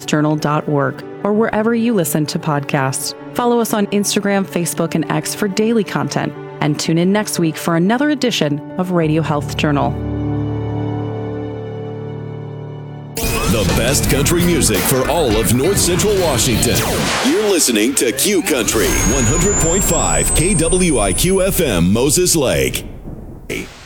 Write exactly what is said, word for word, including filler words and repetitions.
journal dot org or wherever you listen to podcasts. Follow us on Instagram, Facebook, and X for daily content. And tune in next week for another edition of Radio Health Journal. The best country music for all of North Central Washington. You're listening to Q Country, one hundred point five K W I Q F M, Moses Lake.